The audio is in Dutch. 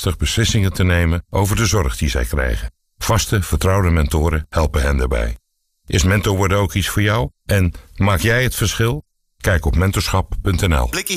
lastig beslissingen te nemen over de zorg die zij krijgen. Vaste, vertrouwde mentoren helpen hen daarbij. Is mentor worden ook iets voor jou? En maak jij het verschil? Kijk op mentorschap.nl.